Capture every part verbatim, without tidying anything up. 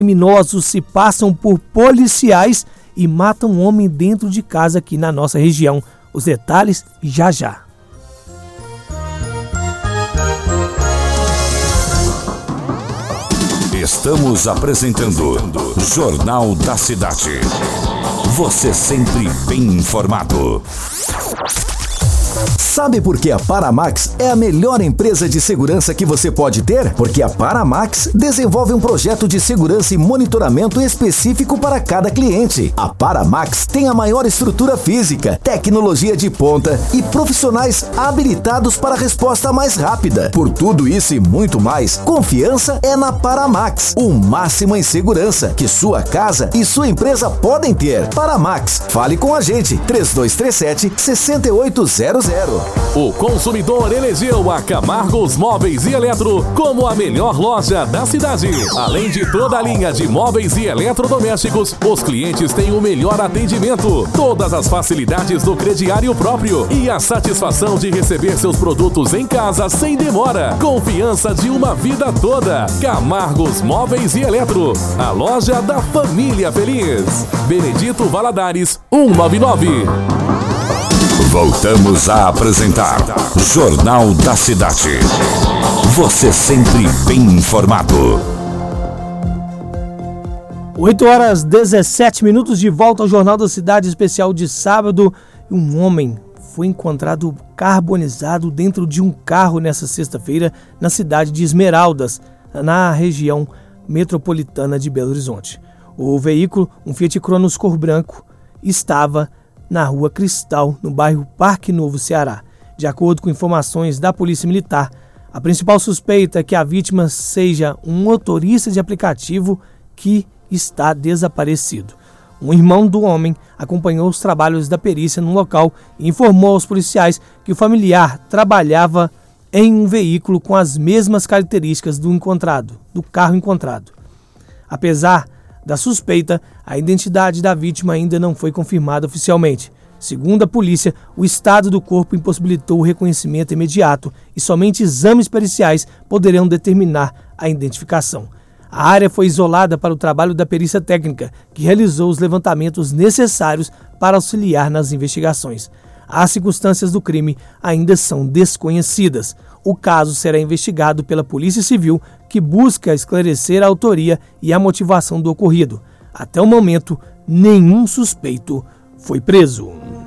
Criminosos se passam por policiais e matam um homem dentro de casa aqui na nossa região. Os detalhes já já. Estamos apresentando Jornal da Cidade. Você sempre bem informado. Sabe por que a Paramax é a melhor empresa de segurança que você pode ter? Porque a Paramax desenvolve um projeto de segurança e monitoramento específico para cada cliente. A Paramax tem a maior estrutura física, tecnologia de ponta e profissionais habilitados para a resposta mais rápida. Por tudo isso e muito mais, confiança é na Paramax. O máximo em segurança que sua casa e sua empresa podem ter. Paramax, fale com a gente. três dois três sete, seis oito zero zero. O consumidor elegeu a Camargos Móveis e Eletro como a melhor loja da cidade. Além de toda a linha de móveis e eletrodomésticos, os clientes têm o melhor atendimento, todas as facilidades do crediário próprio e a satisfação de receber seus produtos em casa sem demora. Confiança de uma vida toda. Camargos Móveis e Eletro, a loja da família feliz. Benedito Valadares, cento e noventa e nove. Voltamos a apresentar Jornal da Cidade. Você sempre bem informado. oito horas e dezessete minutos, de volta ao Jornal da Cidade especial de sábado. Um homem foi encontrado carbonizado dentro de um carro nessa sexta-feira na cidade de Esmeraldas, na região metropolitana de Belo Horizonte. O veículo, um Fiat Cronos cor branco, estava na Rua Cristal, no bairro Parque Novo, Ceará. De acordo com informações da Polícia Militar, a principal suspeita é que a vítima seja um motorista de aplicativo que está desaparecido. Um irmão do homem acompanhou os trabalhos da perícia no local e informou aos policiais que o familiar trabalhava em um veículo com as mesmas características do encontrado, do carro encontrado. Apesar da suspeita, a identidade da vítima ainda não foi confirmada oficialmente. Segundo a polícia, o estado do corpo impossibilitou o reconhecimento imediato e somente exames periciais poderão determinar a identificação. A área foi isolada para o trabalho da perícia técnica, que realizou os levantamentos necessários para auxiliar nas investigações. As circunstâncias do crime ainda são desconhecidas. O caso será investigado pela Polícia Civil, que busca esclarecer a autoria e a motivação do ocorrido. Até o momento, nenhum suspeito foi preso.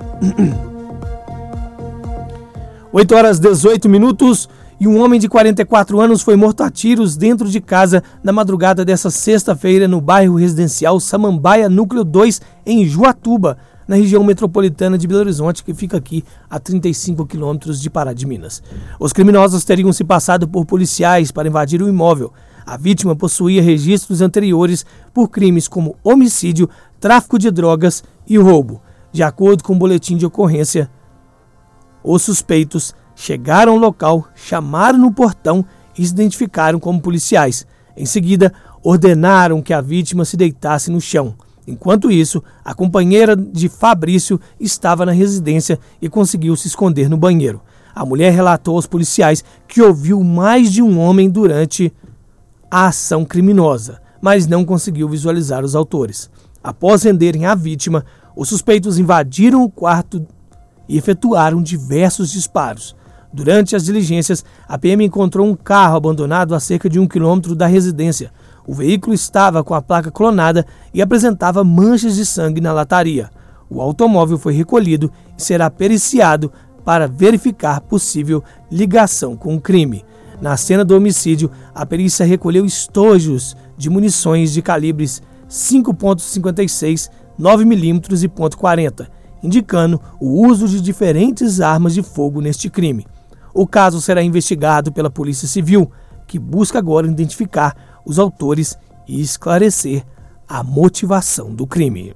oito horas e dezoito minutos e um homem de quarenta e quatro anos foi morto a tiros dentro de casa na madrugada dessa sexta-feira no bairro residencial Samambaia, núcleo dois, em Juatuba, na região metropolitana de Belo Horizonte, que fica aqui a trinta e cinco quilômetros de Pará de Minas. Os criminosos teriam se passado por policiais para invadir o imóvel. A vítima possuía registros anteriores por crimes como homicídio, tráfico de drogas e roubo. De acordo com o boletim de ocorrência, os suspeitos chegaram ao local, chamaram no portão e se identificaram como policiais. Em seguida, ordenaram que a vítima se deitasse no chão. Enquanto isso, a companheira de Fabrício estava na residência e conseguiu se esconder no banheiro. A mulher relatou aos policiais que ouviu mais de um homem durante a ação criminosa, mas não conseguiu visualizar os autores. Após renderem a vítima, os suspeitos invadiram o quarto e efetuaram diversos disparos. Durante as diligências, a P M encontrou um carro abandonado a cerca de um quilômetro da residência. O veículo estava com a placa clonada e apresentava manchas de sangue na lataria. O automóvel foi recolhido e será periciado para verificar possível ligação com o crime. Na cena do homicídio, a perícia recolheu estojos de munições de calibres cinco ponto cinquenta e seis, nove milímetros e ponto quarenta, indicando o uso de diferentes armas de fogo neste crime. O caso será investigado pela Polícia Civil, que busca agora identificar os autores e esclarecer a motivação do crime.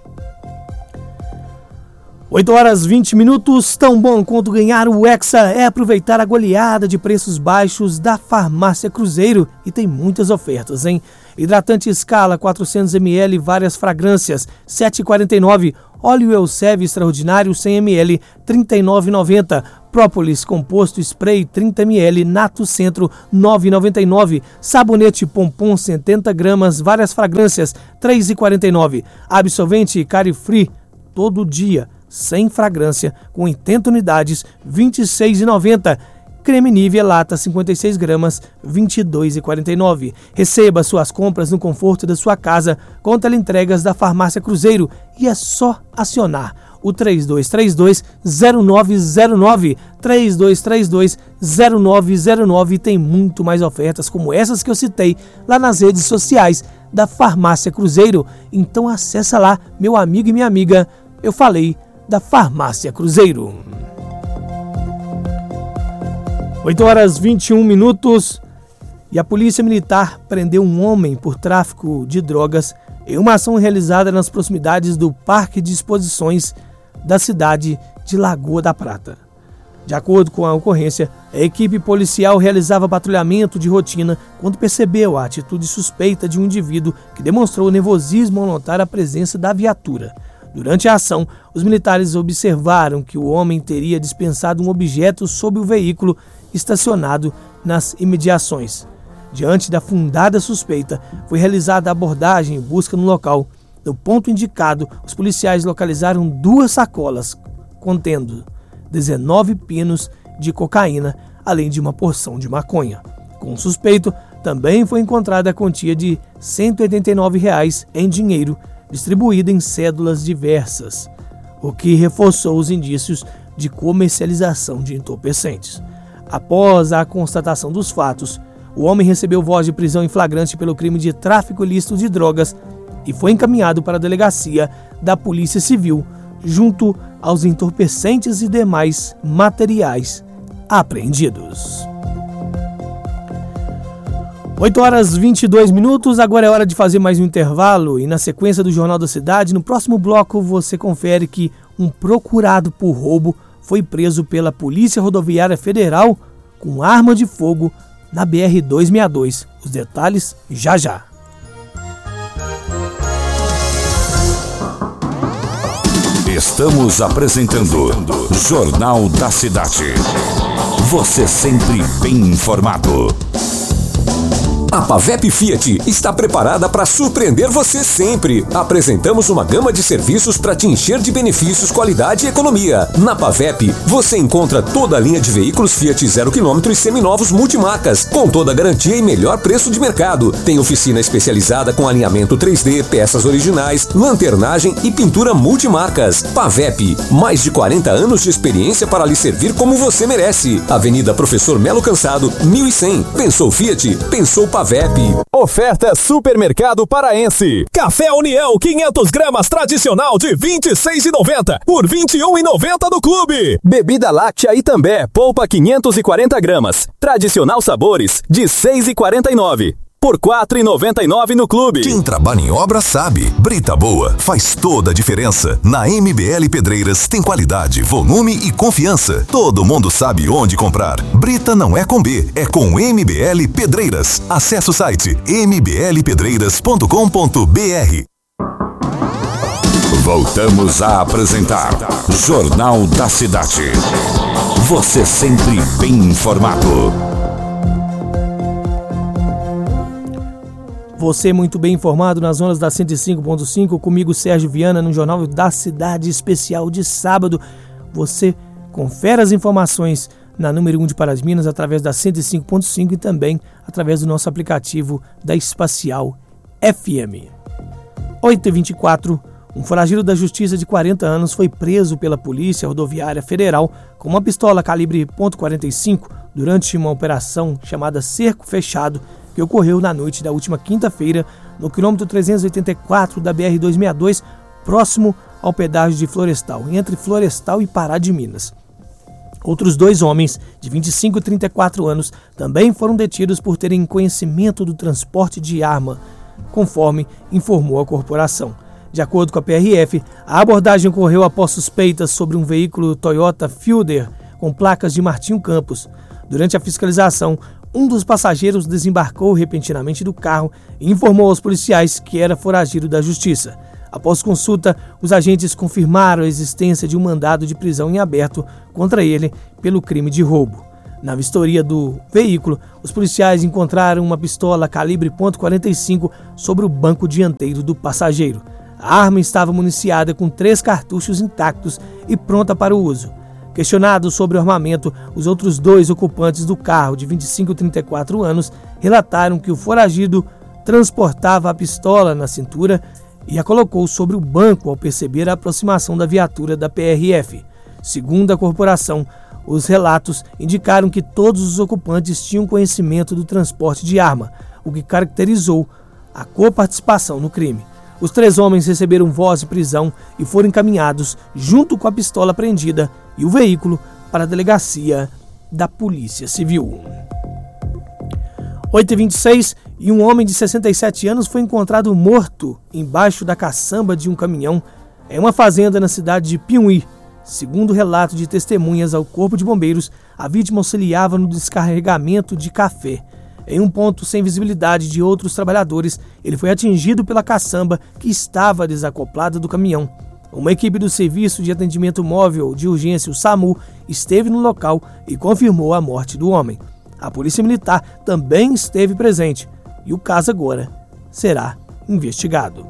oito horas e vinte minutos, tão bom quanto ganhar o Hexa é aproveitar a goleada de preços baixos da Farmácia Cruzeiro e tem muitas ofertas, hein? Hidratante Scala quatrocentos mililitros, várias fragrâncias, sete reais e quarenta e nove centavos. Óleo Elseve Extraordinário cem mililitros, trinta e nove reais e noventa centavos. Própolis, composto spray trinta mililitros, Nato Centro nove reais e noventa e nove centavos, sabonete Pompom setenta gramas, várias fragrâncias três reais e quarenta e nove centavos, absorvente Carifree todo dia, sem fragrância, com oitenta unidades, vinte e seis reais e noventa centavos. Creme Nivea lata cinquenta e seis gramas, vinte e dois reais e quarenta e nove centavos. Receba suas compras no conforto da sua casa com teleentregas da Farmácia Cruzeiro e é só acionar o três dois três dois, zero nove zero nove, três dois três dois, zero nove zero nove. Tem muito mais ofertas como essas que eu citei lá nas redes sociais da Farmácia Cruzeiro. Então acessa lá, meu amigo e minha amiga, eu falei da Farmácia Cruzeiro. oito horas e vinte e um minutos e a Polícia Militar prendeu um homem por tráfico de drogas em uma ação realizada nas proximidades do Parque de Exposições da cidade de Lagoa da Prata. De acordo com a ocorrência, a equipe policial realizava patrulhamento de rotina quando percebeu a atitude suspeita de um indivíduo que demonstrou nervosismo ao notar a presença da viatura. Durante a ação, os militares observaram que o homem teria dispensado um objeto sob o veículo estacionado nas imediações. Diante da fundada suspeita, foi realizada a abordagem e busca no local. No ponto indicado, os policiais localizaram duas sacolas contendo dezenove pinos de cocaína, além de uma porção de maconha. Com o suspeito, também foi encontrada a quantia de cento e oitenta e nove reais em dinheiro, distribuída em cédulas diversas, o que reforçou os indícios de comercialização de entorpecentes. Após a constatação dos fatos, o homem recebeu voz de prisão em flagrante pelo crime de tráfico ilícito de drogas e foi encaminhado para a delegacia da Polícia Civil, junto aos entorpecentes e demais materiais apreendidos. oito horas e vinte e dois minutos, agora é hora de fazer mais um intervalo e na sequência do Jornal da Cidade, no próximo bloco você confere que um procurado por roubo foi preso pela Polícia Rodoviária Federal com arma de fogo na B R duzentos e sessenta e dois. Os detalhes já já. Estamos apresentando Jornal da Cidade. Você sempre bem informado. A Pavep Fiat está preparada para surpreender você sempre. Apresentamos uma gama de serviços para te encher de benefícios, qualidade e economia. Na Pavep, você encontra toda a linha de veículos Fiat zero quilômetro e seminovos multimarcas, com toda a garantia e melhor preço de mercado. Tem oficina especializada com alinhamento três D, peças originais, lanternagem e pintura multimarcas. Pavep, mais de quarenta anos de experiência para lhe servir como você merece. Avenida Professor Melo Cansado, mil e cem. Pensou Fiat? Pensou Pavep. Oferta Supermercado Paraense. Café União quinhentas gramas tradicional de vinte e seis reais e noventa centavos por vinte e um reais e noventa centavos no clube. Bebida láctea Itambé, polpa quinhentas e quarenta gramas. Tradicional sabores de seis reais e quarenta e nove centavos. Por quatro reais e noventa e nove centavos no clube. Quem trabalha em obra sabe. Brita boa faz toda a diferença. Na M B L Pedreiras tem qualidade, volume e confiança. Todo mundo sabe onde comprar. Brita não é com B, é com M B L Pedreiras. Acesse o site m b l pedreiras ponto com ponto b r. Voltamos a apresentar Jornal da Cidade. Você sempre bem informado. Você muito bem informado nas zonas da cento e cinco ponto cinco, comigo Sérgio Viana no Jornal da Cidade especial de sábado. Você confere as informações na número um de Paras Minas através da cento e cinco ponto cinco e também através do nosso aplicativo da Espacial F M. oito e vinte e quatro, um foragido da Justiça de quarenta anos foi preso pela Polícia Rodoviária Federal com uma pistola calibre ponto quarenta e cinco durante uma operação chamada Cerco Fechado, que ocorreu na noite da última quinta-feira no quilômetro trezentos e oitenta e quatro da B R duzentos e sessenta e dois, próximo ao pedágio de Florestal, entre Florestal e Pará de Minas. Outros dois homens, de vinte e cinco e trinta e quatro anos, também foram detidos por terem conhecimento do transporte de arma, conforme informou a corporação. De acordo com a P R F, a abordagem ocorreu após suspeitas sobre um veículo Toyota Fielder com placas de Martinho Campos. Durante a fiscalização, um dos passageiros desembarcou repentinamente do carro e informou aos policiais que era foragido da Justiça. Após consulta, os agentes confirmaram a existência de um mandado de prisão em aberto contra ele pelo crime de roubo. Na vistoria do veículo, os policiais encontraram uma pistola calibre ponto quarenta e cinco sobre o banco dianteiro do passageiro. A arma estava municiada com três cartuchos intactos e pronta para o uso. Questionados sobre o armamento, os outros dois ocupantes do carro, de vinte e cinco e trinta e quatro anos, relataram que o foragido transportava a pistola na cintura e a colocou sobre o banco ao perceber a aproximação da viatura da P R F. Segundo a corporação, os relatos indicaram que todos os ocupantes tinham conhecimento do transporte de arma, o que caracterizou a coparticipação no crime. Os três homens receberam voz de prisão e foram encaminhados, junto com a pistola apreendida e o veículo, para a delegacia da Polícia Civil. oito e vinte e seis e um homem de sessenta e sete anos foi encontrado morto embaixo da caçamba de um caminhão em uma fazenda na cidade de Piumhi. Segundo relato de testemunhas ao Corpo de Bombeiros, a vítima auxiliava no descarregamento de café. Em um ponto sem visibilidade de outros trabalhadores, ele foi atingido pela caçamba que estava desacoplada do caminhão. Uma equipe do Serviço de Atendimento Móvel de Urgência, o SAMU, esteve no local e confirmou a morte do homem. A Polícia Militar também esteve presente e o caso agora será investigado.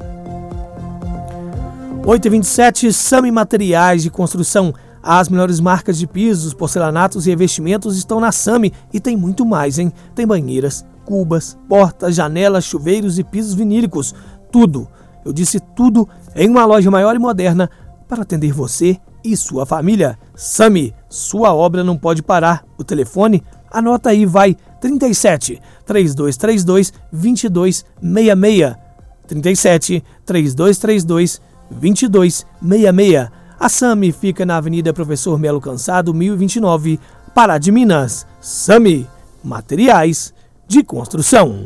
oito e vinte e sete, Sami Materiais de Construção. As melhores marcas de pisos, porcelanatos e revestimentos estão na Sami e tem muito mais, hein? Tem banheiras, cubas, portas, janelas, chuveiros e pisos vinílicos. Tudo, eu disse tudo, em uma loja maior e moderna para atender você e sua família. Sami, sua obra não pode parar. O telefone, anota aí, vai trinta e sete, três dois três dois, dois dois seis seis. trinta e sete, três dois três dois, dois dois seis seis. A Sami fica na Avenida Professor Melo Cansado, mil e vinte e nove, Pará de Minas. Sami, materiais de construção.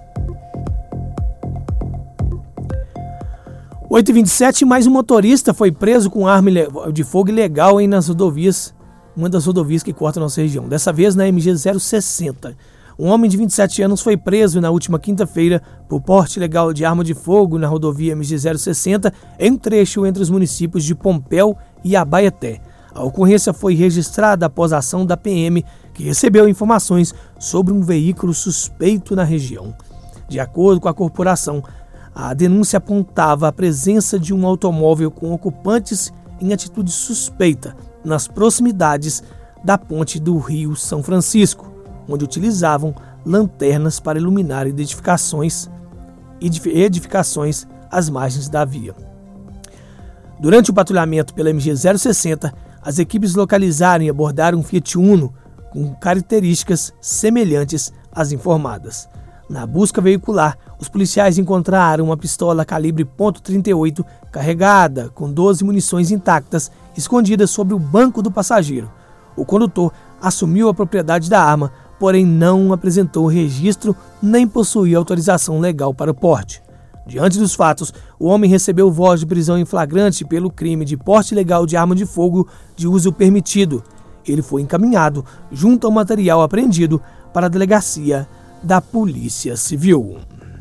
oito e vinte e sete, mais um motorista foi preso com arma de fogo ilegal em nas rodovias, uma das rodovias que corta a nossa região. Dessa vez na M G zero sessenta. Um homem de vinte e sete anos foi preso na última quinta-feira por porte ilegal de arma de fogo na rodovia M G zero sessenta, em um trecho entre os municípios de Pompéu e Abaeté. A ocorrência foi registrada após a ação da P M, que recebeu informações sobre um veículo suspeito na região. De acordo com a corporação, a denúncia apontava a presença de um automóvel com ocupantes em atitude suspeita nas proximidades da ponte do Rio São Francisco, onde utilizavam lanternas para iluminar edificações, edificações às margens da via. Durante o patrulhamento pela M G zero sessenta, as equipes localizaram e abordaram um Fiat Uno com características semelhantes às informadas. Na busca veicular, os policiais encontraram uma pistola calibre ponto trinta e oito carregada com doze munições intactas escondidas sobre o banco do passageiro. O condutor assumiu a propriedade da arma, porém não apresentou registro nem possuía autorização legal para o porte. Diante dos fatos, o homem recebeu voz de prisão em flagrante pelo crime de porte ilegal de arma de fogo de uso permitido. Ele foi encaminhado, junto ao material apreendido, para a delegacia da Polícia Civil.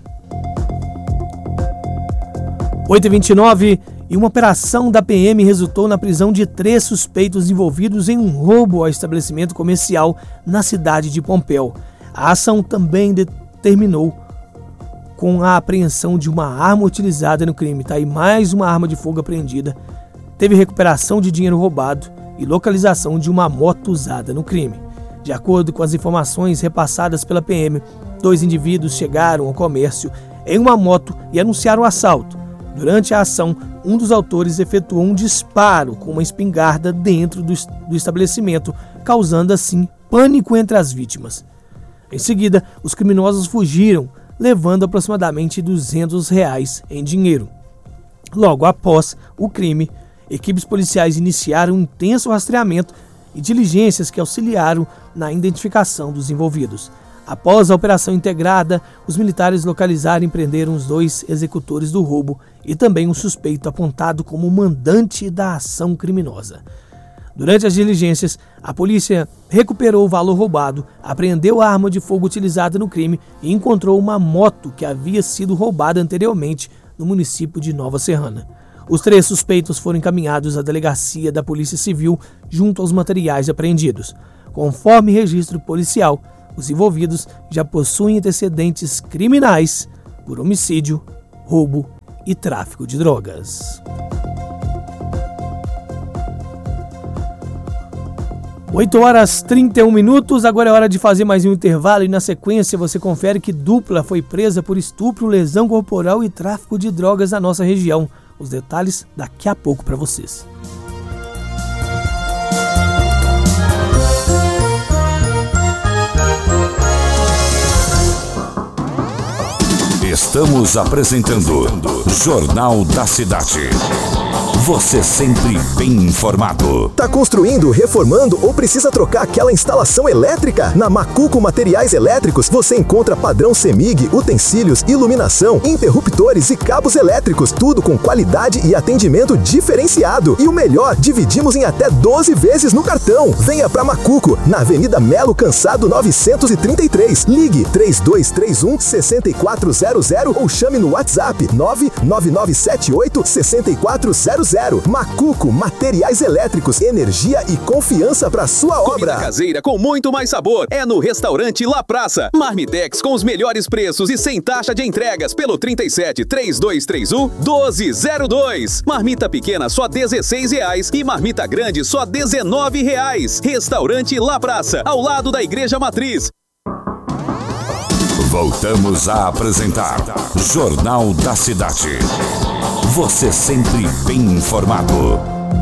oito e vinte e nove, e uma operação da P M resultou na prisão de três suspeitos envolvidos em um roubo ao estabelecimento comercial na cidade de Pompéu. A ação também determinou com a apreensão de uma arma utilizada no crime. Tá aí mais uma arma de fogo apreendida. Teve recuperação de dinheiro roubado e localização de uma moto usada no crime. De acordo com as informações repassadas pela P M, dois indivíduos chegaram ao comércio em uma moto e anunciaram o assalto. Durante a ação, um dos autores efetuou um disparo com uma espingarda dentro do, do estabelecimento, causando assim pânico entre as vítimas. Em seguida, os criminosos fugiram, levando aproximadamente duzentos reais em dinheiro. Logo após o crime, equipes policiais iniciaram um intenso rastreamento e diligências que auxiliaram na identificação dos envolvidos. Após a operação integrada, os militares localizaram e prenderam os dois executores do roubo e também um suspeito apontado como mandante da ação criminosa. Durante as diligências, a polícia recuperou o valor roubado, apreendeu a arma de fogo utilizada no crime e encontrou uma moto que havia sido roubada anteriormente no município de Nova Serrana. Os três suspeitos foram encaminhados à delegacia da Polícia Civil junto aos materiais apreendidos. Conforme registro policial, os envolvidos já possuem antecedentes criminais por homicídio, roubo e tráfico de drogas. oito horas e trinta e um minutos, agora é hora de fazer mais um intervalo e na sequência você confere que dupla foi presa por estupro, lesão corporal e tráfico de drogas na nossa região. Os detalhes daqui a pouco para vocês. Estamos apresentando Jornal da Cidade. Você sempre bem informado. Tá construindo, reformando ou precisa trocar aquela instalação elétrica? Na Macuco Materiais Elétricos você encontra padrão CEMIG, utensílios, iluminação, interruptores e cabos elétricos, tudo com qualidade e atendimento diferenciado. E o melhor, dividimos em até doze vezes no cartão. Venha pra Macuco, na Avenida Melo Cansado novecentos e trinta e três. Ligue três dois três um, seis quatro zero zero ou chame no WhatsApp nove nove nove sete oito, seis quatro zero zero. Macuco Materiais Elétricos, energia e confiança para sua obra. Comida caseira com muito mais sabor é no Restaurante La Praça. Marmitex com os melhores preços e sem taxa de entregas pelo trinta e sete, três dois três um, doze zero dois. Marmita pequena só dezesseis reais e marmita grande só dezenove reais. Restaurante La Praça, ao lado da Igreja Matriz. Voltamos a apresentar Jornal da Cidade. Você sempre bem informado.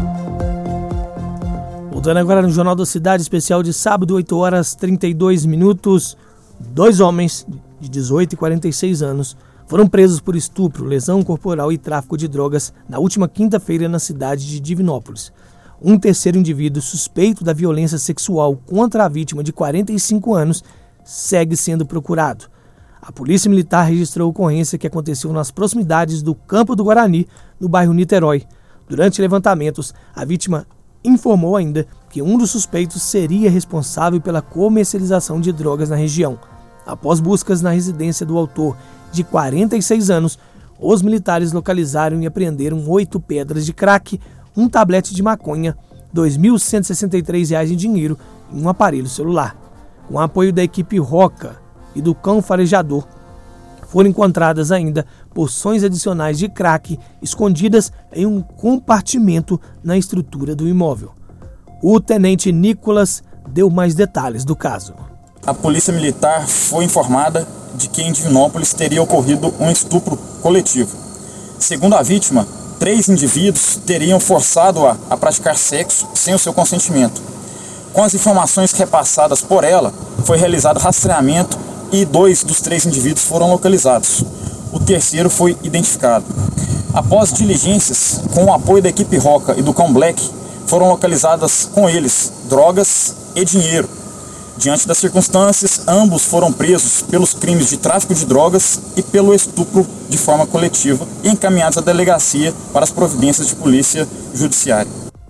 Voltando agora no Jornal da Cidade, especial de sábado, oito horas e trinta e dois minutos. Dois homens de dezoito e quarenta e seis anos foram presos por estupro, lesão corporal e tráfico de drogas na última quinta-feira na cidade de Divinópolis. Um terceiro indivíduo suspeito da violência sexual contra a vítima de quarenta e cinco anos segue sendo procurado. A Polícia Militar registrou a ocorrência que aconteceu nas proximidades do Campo do Guarani, no bairro Niterói. Durante levantamentos, a vítima informou ainda que um dos suspeitos seria responsável pela comercialização de drogas na região. Após buscas na residência do autor, de quarenta e seis anos, os militares localizaram e apreenderam oito pedras de crack, um tablete de maconha, dois mil cento e sessenta e três reais em dinheiro e um aparelho celular. Com o apoio da equipe Roca e do cão farejador, foram encontradas ainda porções adicionais de crack escondidas em um compartimento na estrutura do imóvel. O tenente Nicolas deu mais detalhes do caso. A Polícia Militar foi informada de que em Divinópolis teria ocorrido um estupro coletivo. Segundo a vítima, três indivíduos teriam forçado-a a praticar sexo sem o seu consentimento. Com as informações repassadas por ela, foi realizado rastreamento e dois dos três indivíduos foram localizados. O terceiro foi identificado. Após diligências, com o apoio da equipe Roca e do Cão Black, foram localizadas com eles drogas e dinheiro. Diante das circunstâncias, ambos foram presos pelos crimes de tráfico de drogas e pelo estupro de forma coletiva e encaminhados à delegacia para as providências de polícia judiciária.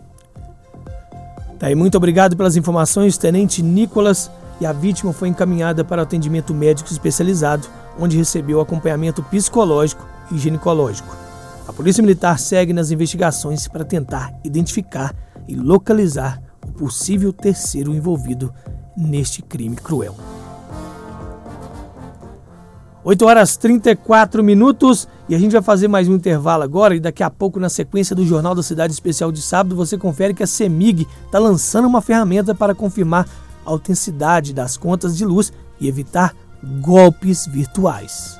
Tá aí, muito obrigado pelas informações, Tenente Nicolas. E a vítima foi encaminhada para atendimento médico especializado, onde recebeu acompanhamento psicológico e ginecológico. A Polícia Militar segue nas investigações para tentar identificar e localizar o possível terceiro envolvido neste crime cruel. oito horas e trinta e quatro minutos e a gente vai fazer mais um intervalo agora e daqui a pouco, na sequência do Jornal da Cidade Especial de sábado, você confere que a CEMIG está lançando uma ferramenta para confirmar a autenticidade das contas de luz e evitar golpes virtuais.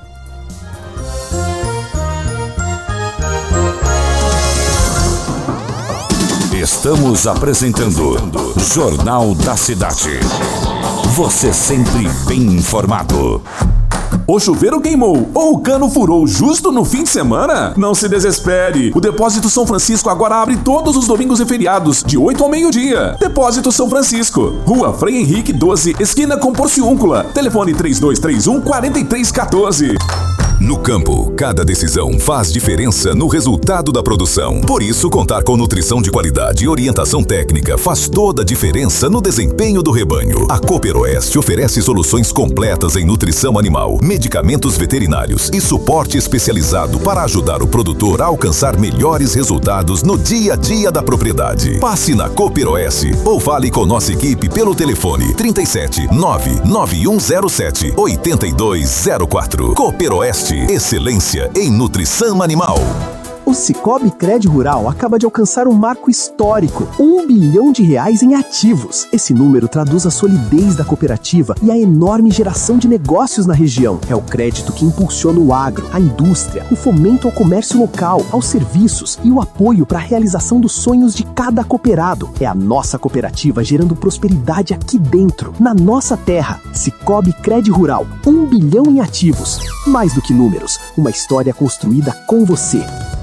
Estamos apresentando Jornal da Cidade. Você sempre bem informado. O chuveiro queimou ou o cano furou justo no fim de semana? Não se desespere. O Depósito São Francisco agora abre todos os domingos e feriados, de oito ao meio-dia. Depósito São Francisco, Rua Frei Henrique doze, esquina com Porciúncula. Telefone três dois três um, quatro três um quatro. No campo, cada decisão faz diferença no resultado da produção. Por isso, contar com nutrição de qualidade e orientação técnica faz toda a diferença no desempenho do rebanho. A Cooperoeste oferece soluções completas em nutrição animal, medicamentos veterinários e suporte especializado para ajudar o produtor a alcançar melhores resultados no dia a dia da propriedade. Passe na Cooperoeste ou fale com nossa equipe pelo telefone trinta e sete, nove nove um zero sete, oito dois zero quatro. Cooperoeste, excelência em nutrição animal. O Sicoob Cred Rural acaba de alcançar um marco histórico, um bilhão de reais em ativos. Esse número traduz a solidez da cooperativa e a enorme geração de negócios na região. É o crédito que impulsiona o agro, a indústria, o fomento ao comércio local, aos serviços e o apoio para a realização dos sonhos de cada cooperado. É a nossa cooperativa gerando prosperidade aqui dentro, na nossa terra. Sicoob Cred Rural, um bilhão em ativos. Mais do que números, uma história construída com você.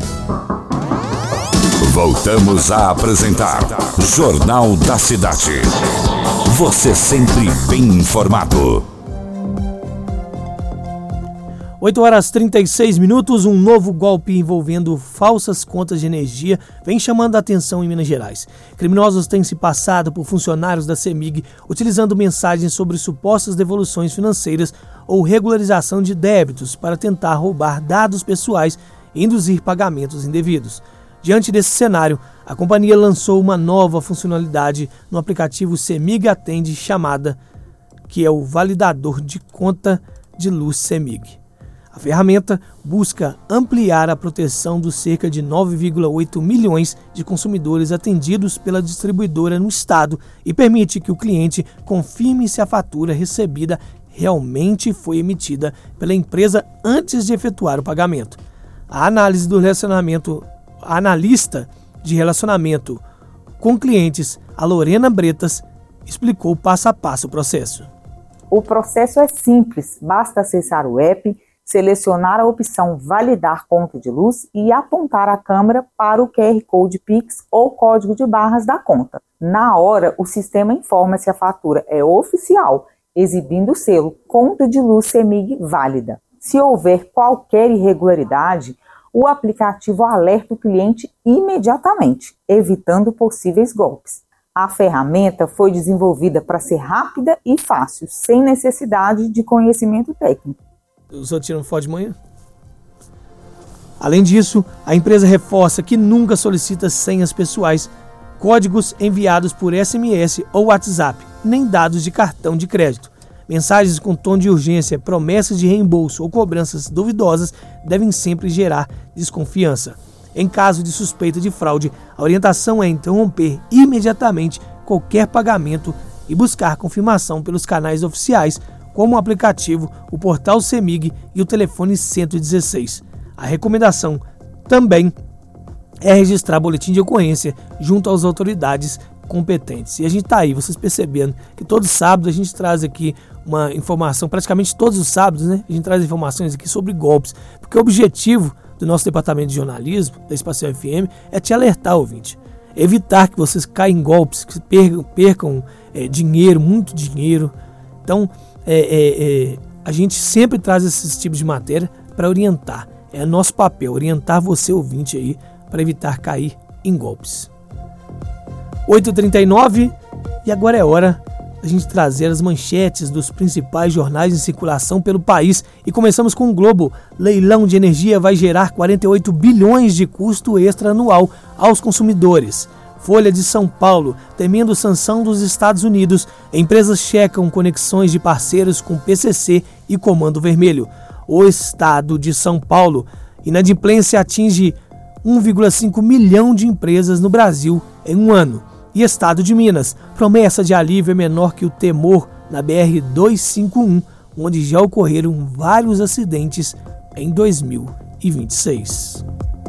Voltamos a apresentar Jornal da Cidade. Você sempre bem informado. oito horas e trinta e seis minutos, um novo golpe envolvendo falsas contas de energia vem chamando a atenção em Minas Gerais. Criminosos têm se passado por funcionários da CEMIG utilizando mensagens sobre supostas devoluções financeiras ou regularização de débitos para tentar roubar dados pessoais e induzir pagamentos indevidos. Diante desse cenário, a companhia lançou uma nova funcionalidade no aplicativo CEMIG Atende, chamada que é o Validador de Conta de Luz CEMIG. A ferramenta busca ampliar a proteção dos cerca de nove vírgula oito milhões de consumidores atendidos pela distribuidora no estado e permite que o cliente confirme se a fatura recebida realmente foi emitida pela empresa antes de efetuar o pagamento. A análise do relacionamento, a analista de relacionamento com clientes, a Lorena Bretas, explicou passo a passo o processo. O processo é simples, basta acessar o app, selecionar a opção Validar Conta de Luz e apontar a câmera para o Q R Code Pix ou código de barras da conta. Na hora, o sistema informa se a fatura é oficial, exibindo o selo Conta de Luz CEMIG Válida. Se houver qualquer irregularidade, o aplicativo alerta o cliente imediatamente, evitando possíveis golpes. A ferramenta foi desenvolvida para ser rápida e fácil, sem necessidade de conhecimento técnico. O senhor tira um foto de manhã? Além disso, a empresa reforça que nunca solicita senhas pessoais, códigos enviados por S M S ou WhatsApp, nem dados de cartão de crédito. Mensagens com tom de urgência, promessas de reembolso ou cobranças duvidosas devem sempre gerar desconfiança. Em caso de suspeita de fraude, a orientação é interromper imediatamente qualquer pagamento e buscar confirmação pelos canais oficiais, como o aplicativo, o portal CEMIG e o telefone cento e dezesseis. A recomendação também é registrar boletim de ocorrência junto às autoridades competentes. E a gente está aí, vocês percebendo que todo sábado a gente traz aqui uma informação, praticamente todos os sábados, né? A gente traz informações aqui sobre golpes, porque o objetivo do nosso departamento de jornalismo, da Espacial F M, é te alertar, ouvinte. Evitar que vocês caiam em golpes, que percam, percam é, dinheiro, muito dinheiro. Então, é, é, é, a gente sempre traz esses tipos de matéria para orientar. É nosso papel, orientar você, ouvinte, aí, para evitar cair em golpes. oito e trinta e nove, e agora é hora da gente trazer as manchetes dos principais jornais em circulação pelo país. E começamos com o Globo. Leilão de energia vai gerar quarenta e oito bilhões de custo extra anual aos consumidores. Folha de São Paulo, temendo sanção dos Estados Unidos, empresas checam conexões de parceiros com P C C e Comando Vermelho. O estado de São Paulo, inadimplência atinge um vírgula cinco milhão de empresas no Brasil em um ano. E estado de Minas, promessa de alívio é menor que o temor na B R duzentos e cinquenta e um, onde já ocorreram vários acidentes em dois mil e vinte e seis.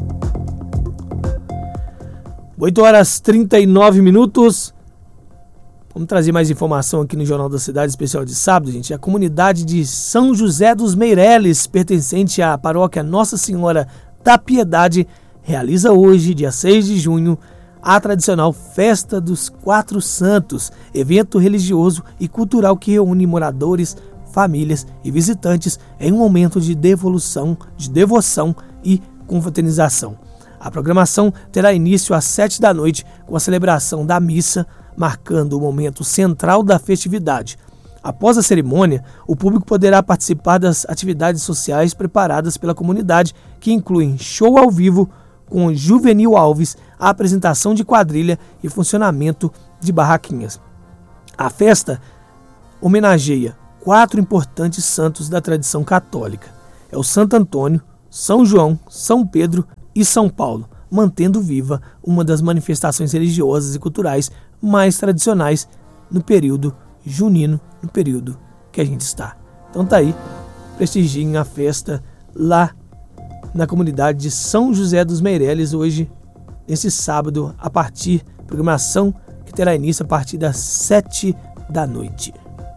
oito horas e trinta e nove minutos. Vamos trazer mais informação aqui no Jornal da Cidade Especial de sábado, gente. A comunidade de São José dos Meireles, pertencente à paróquia Nossa Senhora da Piedade, realiza hoje, dia seis de junho, a tradicional Festa dos Quatro Santos, evento religioso e cultural que reúne moradores, famílias e visitantes em um momento de devolução, de devoção e confraternização. A programação terá início às sete da noite com a celebração da missa, marcando o momento central da festividade. Após a cerimônia, o público poderá participar das atividades sociais preparadas pela comunidade, que incluem show ao vivo com Juvenil Alves, a apresentação de quadrilha e funcionamento de barraquinhas. A festa homenageia quatro importantes santos da tradição católica. É o Santo Antônio, São João, São Pedro e São Paulo, mantendo viva uma das manifestações religiosas e culturais mais tradicionais no período junino, no período que a gente está. Então tá aí, prestigiem a festa lá na comunidade de São José dos Meireles, hoje, nesse sábado, a partir da programação que terá início a partir das sete da noite.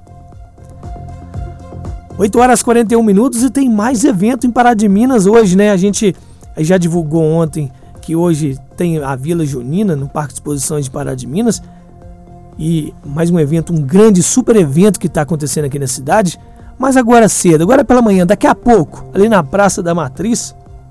oito horas e quarenta e um minutos e tem mais evento em Pará de Minas hoje, né? A gente já divulgou ontem que hoje tem a Vila Junina no Parque de Exposições de Pará de Minas e mais um evento, um grande super evento que está acontecendo aqui na cidade. Mas agora cedo, agora pela manhã, daqui a pouco, ali na Praça da Matriz,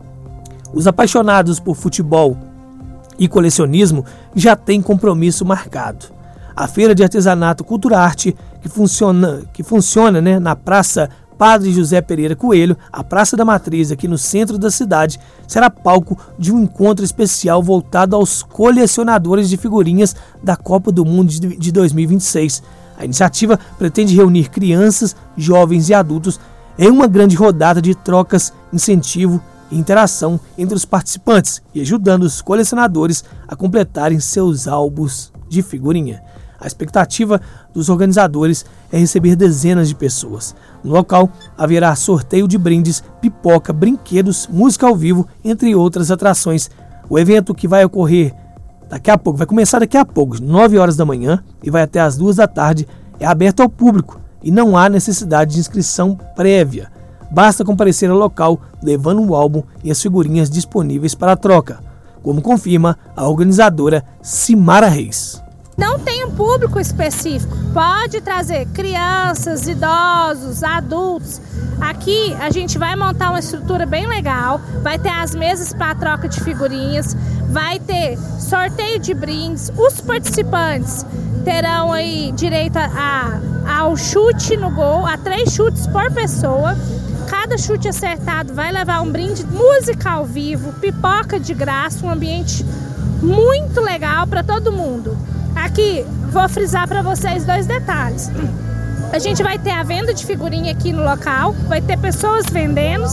os apaixonados por futebol e colecionismo já têm compromisso marcado. A Feira de Artesanato Cultura Arte, que funciona, que funciona né, na Praça Padre José Pereira Coelho, a Praça da Matriz, aqui no centro da cidade, será palco de um encontro especial voltado aos colecionadores de figurinhas da Copa do Mundo de dois mil e vinte e seis. A iniciativa pretende reunir crianças, jovens e adultos em uma grande rodada de trocas, incentivo e interação entre os participantes e ajudando os colecionadores a completarem seus álbuns de figurinha. A expectativa dos organizadores é receber dezenas de pessoas. No local haverá sorteio de brindes, pipoca, brinquedos, música ao vivo, entre outras atrações. O evento, que vai ocorrer daqui a pouco, vai começar daqui a pouco, nove horas da manhã e vai até as duas da tarde, é aberto ao público e não há necessidade de inscrição prévia. Basta comparecer ao local levando um álbum e as figurinhas disponíveis para a troca, como confirma a organizadora Simara Reis. Não tem um público específico, pode trazer crianças, idosos, adultos. Aqui a gente vai montar uma estrutura bem legal, vai ter as mesas para troca de figurinhas, vai ter sorteio de brindes, os participantes terão aí direito a, a, ao chute no gol, a três chutes por pessoa. Cada chute acertado vai levar um brinde, música ao vivo, pipoca de graça, um ambiente muito legal para todo mundo. Aqui, vou frisar para vocês dois detalhes. A gente vai ter a venda de figurinha aqui no local, vai ter pessoas vendendo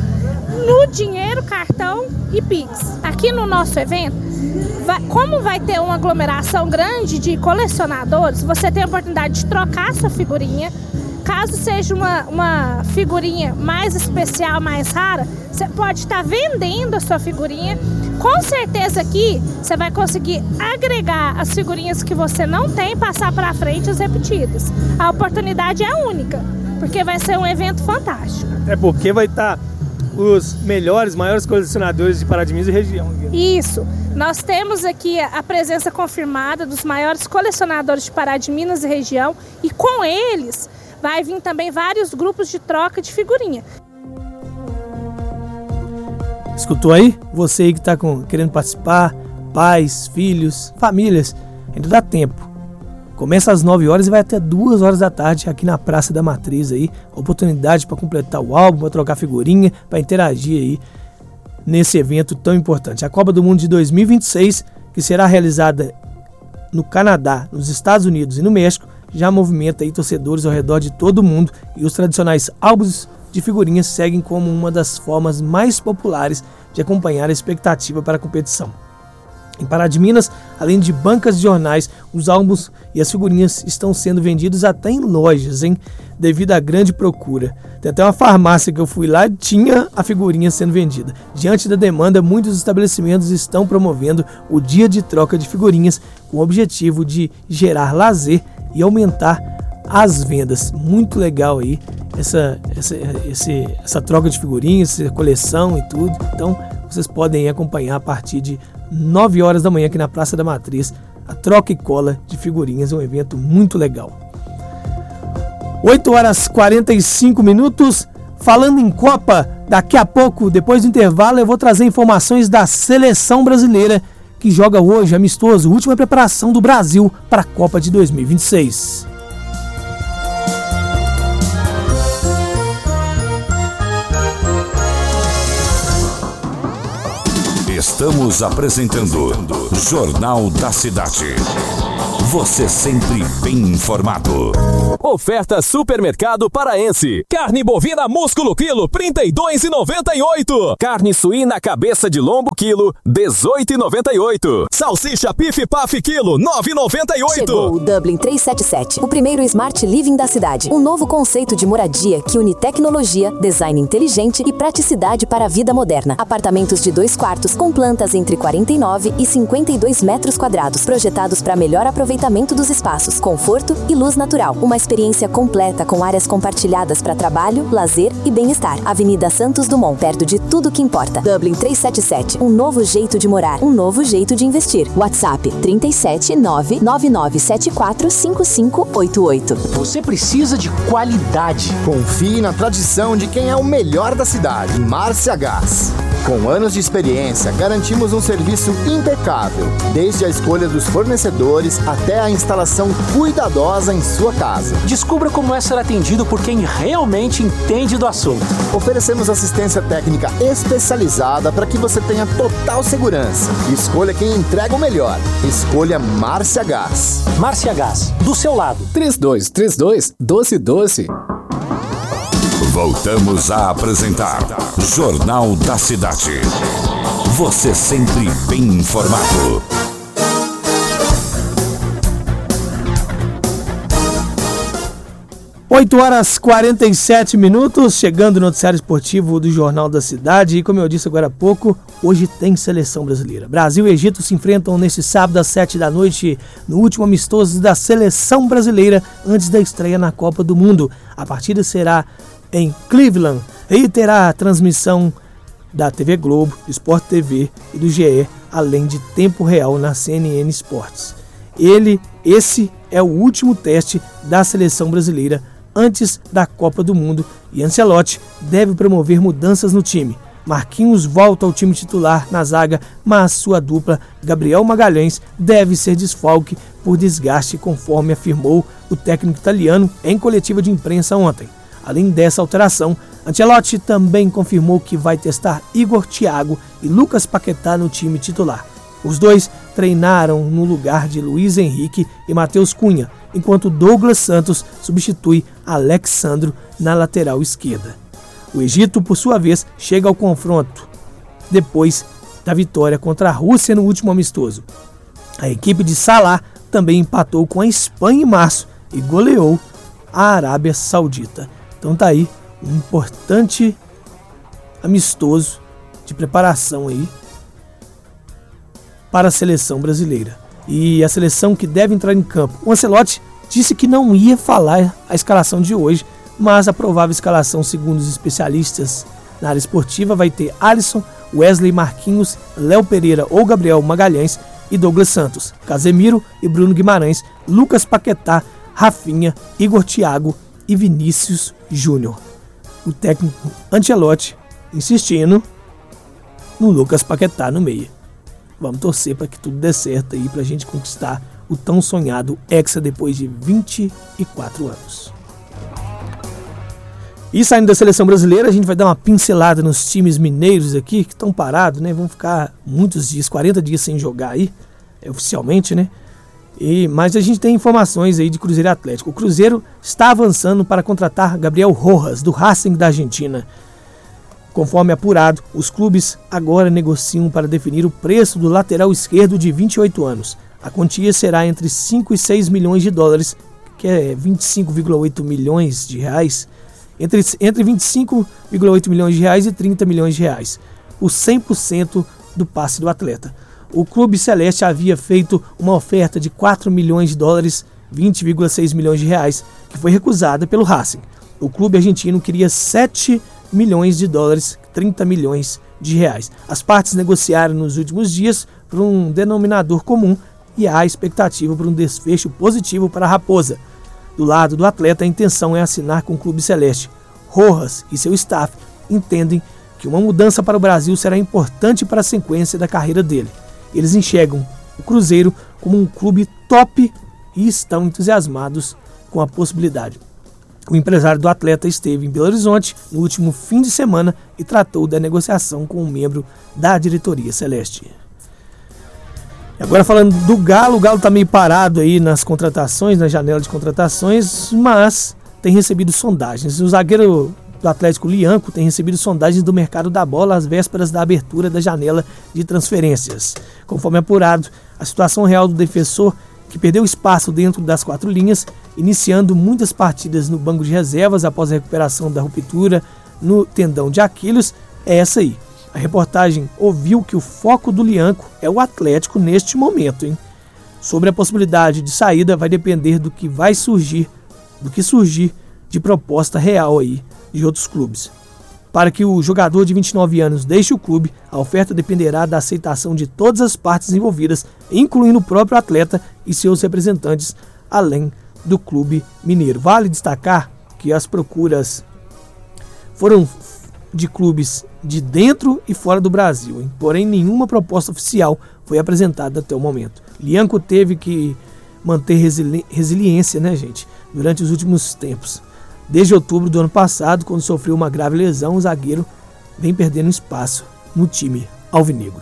no dinheiro, cartão e Pix. Aqui no nosso evento, vai, como vai ter uma aglomeração grande de colecionadores, você tem a oportunidade de trocar sua figurinha. Caso seja uma, uma figurinha mais especial, mais rara, você pode estar vendendo a sua figurinha. Com certeza aqui você vai conseguir agregar as figurinhas que você não tem e passar para frente as repetidas. A oportunidade é única, porque vai ser um evento fantástico. É porque vai estar os melhores, maiores colecionadores de Pará de Minas e região. Isso. Nós temos aqui a presença confirmada dos maiores colecionadores de Pará de Minas e região e com eles vai vir também vários grupos de troca de figurinha. Escutou aí? Você aí que está querendo participar, pais, filhos, famílias, ainda dá tempo. Começa às nove horas e vai até duas horas da tarde aqui na Praça da Matriz aí. Oportunidade para completar o álbum, para trocar figurinha, para interagir aí nesse evento tão importante. A Copa do Mundo de dois mil e vinte e seis, que será realizada no Canadá, nos Estados Unidos e no México, já movimenta aí torcedores ao redor de todo o mundo e os tradicionais álbuns de figurinhas seguem como uma das formas mais populares de acompanhar a expectativa para a competição. Em Pará de Minas, além de bancas de jornais, os álbuns e as figurinhas estão sendo vendidos até em lojas, hein? Devido à grande procura. Tem até uma farmácia que eu fui lá e tinha a figurinha sendo vendida. Diante da demanda, muitos estabelecimentos estão promovendo o dia de troca de figurinhas com o objetivo de gerar lazer e aumentar as vendas. Muito legal aí essa, essa, esse, essa troca de figurinhas, essa coleção e tudo. Então vocês podem acompanhar a partir de nove horas da manhã aqui na Praça da Matriz a troca e cola de figurinhas, é um evento muito legal. oito horas e quarenta e cinco minutos. Falando em Copa, daqui a pouco, depois do intervalo, eu vou trazer informações da seleção brasileira que joga hoje amistoso, última preparação do Brasil para a Copa de dois mil e vinte e seis. Estamos apresentando Jornal da Cidade. Você sempre bem informado. Oferta Supermercado Paraense. Carne bovina músculo quilo, trinta e dois reais e noventa e oito centavos. Carne suína cabeça de lombo quilo, dezoito reais e noventa e oito centavos. Salsicha Pif Paf quilo, nove reais e noventa e oito centavos. Chegou o Dublin trezentos e setenta e sete, o primeiro Smart Living da cidade. Um novo conceito de moradia que une tecnologia, design inteligente e praticidade para a vida moderna. Apartamentos de dois quartos com plantas entre quarenta e nove e cinquenta e dois metros quadrados, projetados para melhor aproveitamento dos espaços, conforto e luz natural. Uma experiência completa com áreas compartilhadas para trabalho, lazer e bem-estar. Avenida Santos Dumont, perto de tudo que importa. Dublin trezentos e setenta e sete, um novo jeito de morar, um novo jeito de investir. WhatsApp trinta e sete nove nove nove sete quatro cinco cinco oito oito. Você precisa de qualidade. Confie na tradição de quem é o melhor da cidade, Márcia Gás. Com anos de experiência, garantimos um serviço impecável, desde a escolha dos fornecedores até a instalação cuidadosa em sua casa. Descubra como é ser atendido por quem realmente entende do assunto. Oferecemos assistência técnica especializada para que você tenha total segurança. Escolha quem entrega o melhor. Escolha Márcia Gás. Márcia Gás, do seu lado. três dois três dois, um dois um dois. Voltamos a apresentar Jornal da Cidade. Você sempre bem informado. oito horas e quarenta e sete minutos, chegando o noticiário esportivo do Jornal da Cidade. E como eu disse agora há pouco, hoje tem seleção brasileira. Brasil e Egito se enfrentam neste sábado às sete da noite, no último amistoso da seleção brasileira, antes da estreia na Copa do Mundo. A partida será em Cleveland e terá a transmissão da T V Globo, Sport T V e do G E, além de tempo real na C N N Esportes. Ele, esse é o último teste da seleção brasileira antes da Copa do Mundo e Ancelotti deve promover mudanças no time. Marquinhos volta ao time titular na zaga, mas sua dupla, Gabriel Magalhães, deve ser desfalque por desgaste, conforme afirmou o técnico italiano em coletiva de imprensa ontem. Além dessa alteração, Ancelotti também confirmou que vai testar Igor Thiago e Lucas Paquetá no time titular. Os dois treinaram no lugar de Luiz Henrique e Matheus Cunha, enquanto Douglas Santos substitui Alex Sandro na lateral esquerda. O Egito, por sua vez, chega ao confronto depois da vitória contra a Rússia no último amistoso. A equipe de Salah também empatou com a Espanha em março e goleou a Arábia Saudita. Então tá aí um importante amistoso de preparação aí para a seleção brasileira. E a seleção que deve entrar em campo. O Ancelotti disse que não ia falar a escalação de hoje, mas a provável escalação, segundo os especialistas na área esportiva, vai ter Alisson, Wesley, Marquinhos, Léo Pereira ou Gabriel Magalhães e Douglas Santos, Casemiro e Bruno Guimarães, Lucas Paquetá, Rafinha, Igor Thiago e Vinícius Júnior. O técnico Ancelotti insistindo no Lucas Paquetá no meio. Vamos torcer para que tudo dê certo aí, para a gente conquistar o tão sonhado Hexa depois de vinte e quatro anos. E saindo da seleção brasileira, a gente vai dar uma pincelada nos times mineiros aqui, que estão parados, né? Vão ficar muitos dias, quarenta dias sem jogar aí, é, oficialmente, né? E, mas a gente tem informações aí de Cruzeiro Atlético. O Cruzeiro está avançando para contratar Gabriel Rojas, do Racing da Argentina. Conforme apurado, os clubes agora negociam para definir o preço do lateral esquerdo de vinte e oito anos. A quantia será entre cinco e seis milhões de dólares, que é vinte e cinco vírgula oito milhões de reais, entre, entre vinte e cinco vírgula oito milhões de reais e trinta milhões de reais, o cem por cento do passe do atleta. O clube celeste havia feito uma oferta de quatro milhões de dólares, vinte vírgula seis milhões de reais, que foi recusada pelo Racing. O clube argentino queria sete milhões de dólares, trinta milhões de reais. As partes negociaram nos últimos dias por um denominador comum e há expectativa por um desfecho positivo para a Raposa. Do lado do atleta, a intenção é assinar com o Clube Celeste. Rojas e seu staff entendem que uma mudança para o Brasil será importante para a sequência da carreira dele. Eles enxergam o Cruzeiro como um clube top e estão entusiasmados com a possibilidade. O empresário do atleta esteve em Belo Horizonte no último fim de semana e tratou da negociação com um membro da diretoria celeste. Agora falando do Galo, o Galo está meio parado aí nas contratações, na janela de contratações, mas tem recebido sondagens. O zagueiro do Atlético Lianco tem recebido sondagens do mercado da bola às vésperas da abertura da janela de transferências. Conforme apurado, a situação real do defensor, que perdeu espaço dentro das quatro linhas, iniciando muitas partidas no banco de reservas após a recuperação da ruptura no tendão de Aquiles, é essa aí. A reportagem ouviu que o foco do Lianco é o Atlético neste momento, hein? Sobre a possibilidade de saída vai depender do que vai surgir, do que surgir de proposta real aí de outros clubes. Para que o jogador de vinte e nove anos deixe o clube, a oferta dependerá da aceitação de todas as partes envolvidas, incluindo o próprio atleta e seus representantes, além do clube mineiro. Vale destacar que as procuras foram de clubes de dentro e fora do Brasil, hein? Porém nenhuma proposta oficial foi apresentada até o momento. Lianco teve que manter resili- resiliência, né, gente, durante os últimos tempos. Desde outubro do ano passado, quando sofreu uma grave lesão, o zagueiro vem perdendo espaço no time alvinegro.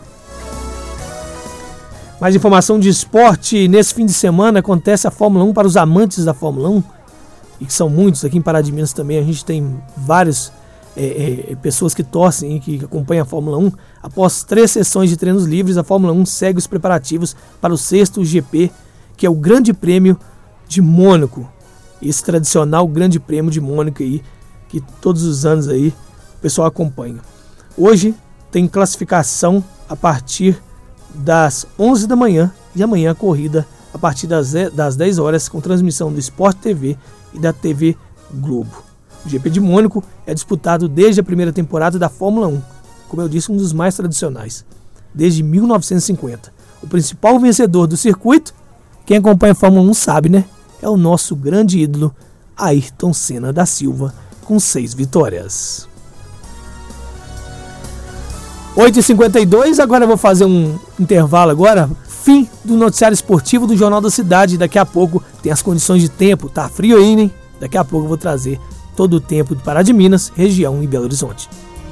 Mais informação de esporte. Nesse fim de semana acontece a Fórmula um para os amantes da Fórmula um, e que são muitos aqui em Pará de Minas também. A gente tem várias é, é, pessoas que torcem e que acompanham a Fórmula um. Após três sessões de treinos livres, a Fórmula um segue os preparativos para o sexto G P, que é o Grande Prêmio de Mônaco. Esse tradicional Grande Prêmio de Mônaco aí, que todos os anos aí o pessoal acompanha. Hoje tem classificação a partir das onze da manhã e amanhã a corrida a partir das dez horas com transmissão do Sport T V e da T V Globo. O G P de Mônaco é disputado desde a primeira temporada da Fórmula um, como eu disse, um dos mais tradicionais, desde mil novecentos e cinquenta. O principal vencedor do circuito, quem acompanha a Fórmula um sabe, né? É o nosso grande ídolo, Ayrton Senna da Silva, com seis vitórias. oito e cinquenta e dois, agora eu vou fazer um intervalo agora. Fim do noticiário esportivo do Jornal da Cidade. Daqui a pouco tem as condições de tempo. Tá frio aí, né? Daqui a pouco eu vou trazer todo o tempo de Pará de Minas, região e Belo Horizonte.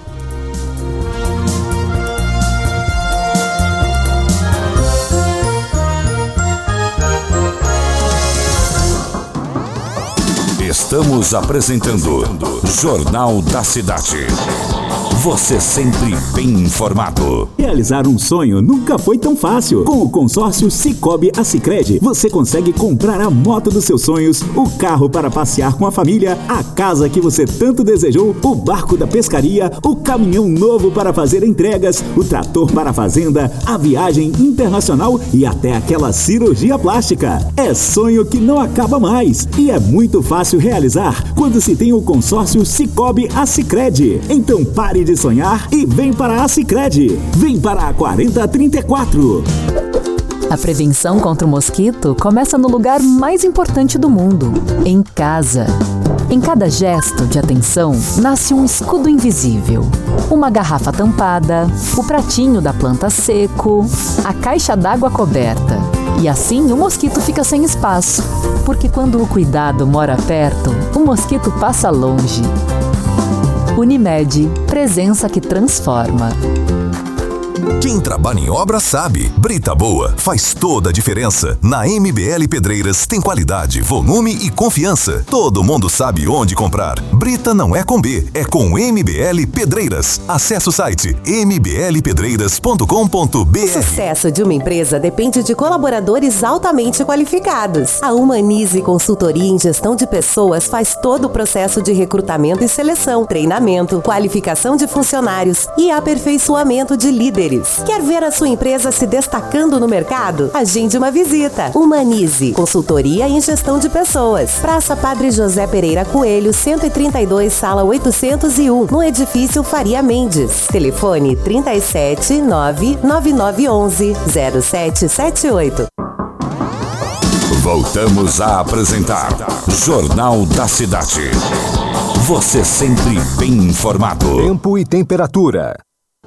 Estamos apresentando Jornal da Cidade. Você sempre bem informado. Realizar um sonho nunca foi tão fácil. Com o consórcio Sicoob Assicred, você consegue comprar a moto dos seus sonhos, o carro para passear com a família, a casa que você tanto desejou, o barco da pescaria, o caminhão novo para fazer entregas, o trator para a fazenda, a viagem internacional e até aquela cirurgia plástica. É sonho que não acaba mais e é muito fácil realizar quando se tem o consórcio Sicoob Assicred. Então pare de sonhar e vem para a Assicred. Vem para a quarenta trinta e quatro. A prevenção contra o mosquito começa no lugar mais importante do mundo, em casa. Em cada gesto de atenção, nasce um escudo invisível. Uma garrafa tampada, o pratinho da planta seco, a caixa d'água coberta. E assim o mosquito fica sem espaço, porque quando o cuidado mora perto, o mosquito passa longe. Unimed, presença que transforma. Quem trabalha em obra sabe, brita boa faz toda a diferença. Na M B L Pedreiras tem qualidade, volume e confiança. Todo mundo sabe onde comprar. Brita não é com B, é com M B L Pedreiras. Acesse o site m b l pedreiras ponto com ponto b r. O sucesso de uma empresa depende de colaboradores altamente qualificados. A Humanize Consultoria em Gestão de Pessoas faz todo o processo de recrutamento e seleção, treinamento, qualificação de funcionários e aperfeiçoamento de líderes. Quer ver a sua empresa se destacando no mercado? Agende uma visita. Humanize, consultoria em gestão de pessoas. Praça Padre José Pereira Coelho, cento e trinta e dois, sala oitocentos e um, no edifício Faria Mendes. Telefone trinta e sete, nove nove nove um um, zero sete sete oito. Voltamos a apresentar Jornal da Cidade. Você sempre bem informado. Tempo e temperatura.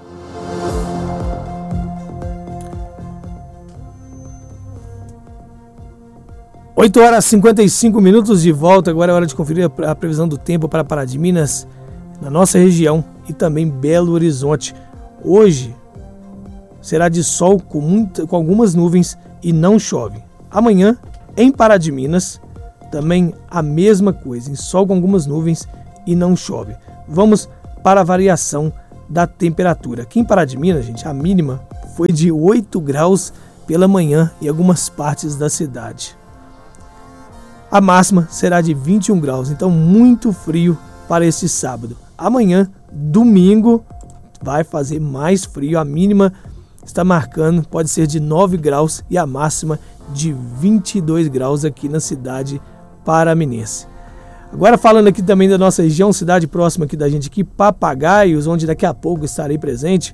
oito horas e cinquenta e cinco minutos de volta. Agora é hora de conferir a previsão do tempo para Pará de Minas, na nossa região e também Belo Horizonte. Hoje será de sol com, muita, com algumas nuvens e não chove. Amanhã, em Pará de Minas, também a mesma coisa, em sol com algumas nuvens e não chove. Vamos para a variação da temperatura. Aqui em Pará de Minas, gente, a mínima foi de oito graus pela manhã em algumas partes da cidade. A máxima será de vinte e um graus, então muito frio para este sábado. Amanhã, domingo, vai fazer mais frio. A mínima está marcando, pode ser de nove graus e a máxima de vinte e dois graus aqui na cidade paraminense. Agora falando aqui também da nossa região, cidade próxima aqui da gente aqui, Papagaios, onde daqui a pouco estarei presente.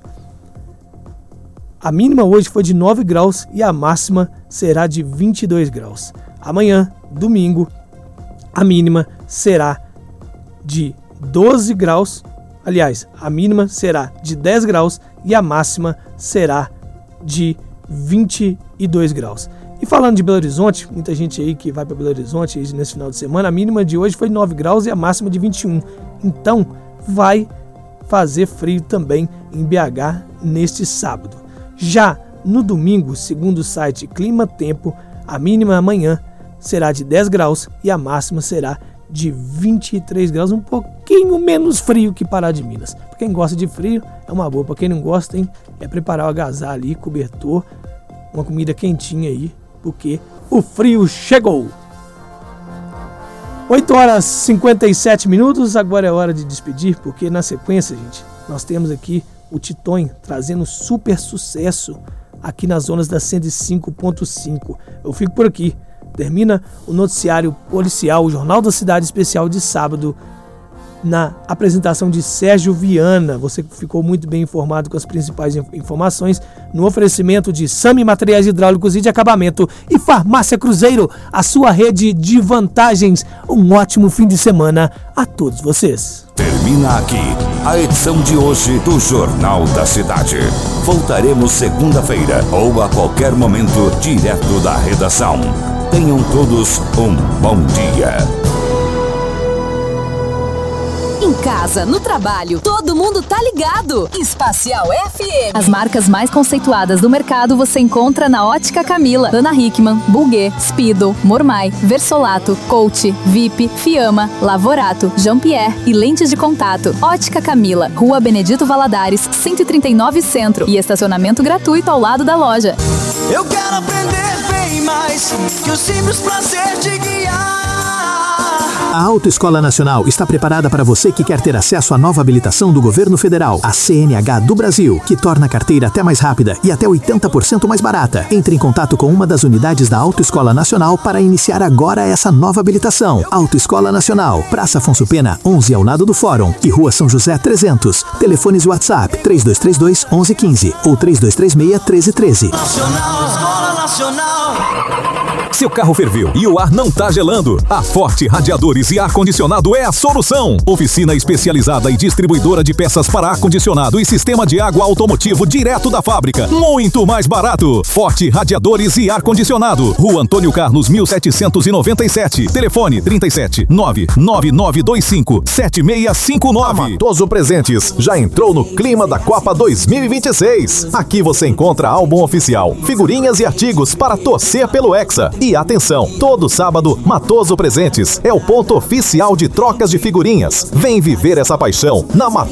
A mínima hoje foi de nove graus e a máxima será de vinte e dois graus. Amanhã, domingo, a mínima será de doze graus, aliás, a mínima será de dez graus e a máxima será de vinte e dois graus. E falando de Belo Horizonte, muita gente aí que vai para Belo Horizonte nesse final de semana, a mínima de hoje foi nove graus e a máxima de vinte e um. Então, vai fazer frio também em B H neste sábado. Já no domingo, segundo o site Clima Tempo, a mínima amanhã será de dez graus e a máxima será de vinte e três graus, um pouquinho menos frio que Pará de Minas. Para quem gosta de frio, é uma boa. Para quem não gosta, hein, é preparar o agasalho ali, cobertor, uma comida quentinha aí, porque o frio chegou. oito horas e cinquenta e sete minutos, agora é hora de despedir, porque na sequência, gente, nós temos aqui o Titonho trazendo super sucesso aqui nas zonas da cento e cinco ponto cinco. Eu fico por aqui. Termina o noticiário policial, o Jornal da Cidade Especial de sábado, na apresentação de Sérgio Viana. Você ficou muito bem informado com as principais informações no oferecimento de Sami Materiais Hidráulicos e de Acabamento e Farmácia Cruzeiro, a sua rede de vantagens. Um ótimo fim de semana a todos vocês. Termina aqui a edição de hoje do Jornal da Cidade. Voltaremos segunda-feira ou a qualquer momento direto da redação. Tenham todos um bom dia. Em casa, no trabalho, todo mundo tá ligado. Espacial F M. As marcas mais conceituadas do mercado você encontra na Ótica Camila, Ana Hickman, Bulguet, Speedo, Mormai, Versolato, Coach, V I P, Fiamma, Lavorato, Jean-Pierre e lentes de contato. Ótica Camila, Rua Benedito Valadares, cento e trinta e nove Centro e estacionamento gratuito ao lado da loja. Eu quero aprender bem mais que o simples prazer de guiar. A Autoescola Nacional está preparada para você que quer ter acesso à nova habilitação do governo federal, a C N H do Brasil, que torna a carteira até mais rápida e até oitenta por cento mais barata. Entre em contato com uma das unidades da Autoescola Nacional para iniciar agora essa nova habilitação. Autoescola Nacional, Praça Afonso Pena, onze ao lado do Fórum e Rua São José trezentos. Telefones WhatsApp três dois três dois, onze quinze ou três dois três seis, treze treze. Nacional, Escola Nacional. Seu carro ferveu e o ar não tá gelando? A Forte Radiadores e Ar-Condicionado é a solução. Oficina especializada e distribuidora de peças para ar-condicionado e sistema de água automotivo direto da fábrica. Muito mais barato. Forte Radiadores e Ar-Condicionado. Rua Antônio Carlos, mil setecentos e noventa e sete. Telefone trinta e sete, nove nove nove dois cinco, sete seis cinco nove. A Matoso Presentes já entrou no clima da Copa dois mil e vinte e seis. Aqui você encontra álbum oficial, figurinhas e artigos para torcer pelo Hexa. E atenção, todo sábado, Matoso Presentes é o ponto oficial de trocas de figurinhas. Vem viver essa paixão na Matoso